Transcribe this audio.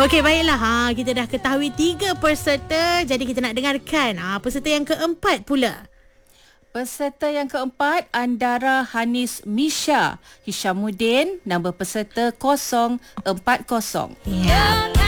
Okey, baiklah. Kita dah ketahui 3 peserta. Jadi kita nak dengarkan peserta yang keempat pula. Peserta yang keempat, Andara Hanis Misha Hishamuddin, nombor peserta 040. Ya.